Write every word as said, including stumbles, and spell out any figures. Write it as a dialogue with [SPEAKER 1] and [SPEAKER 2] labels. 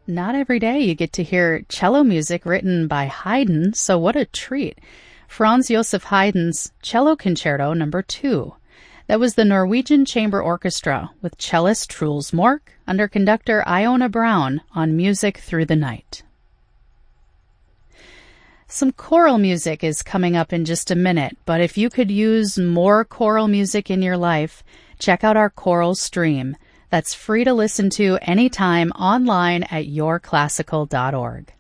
[SPEAKER 1] Not every day you get to hear cello music written by Haydn, so what a treat. Franz Josef Haydn's Cello Concerto Number two. That was the Norwegian Chamber Orchestra with cellist Truls Mork under conductor Iona Brown on Music Through the Night. Some choral music is coming up in just a minute, but if you could use more choral music in your life, check out our choral stream. That's free to listen to anytime online at your classical dot org.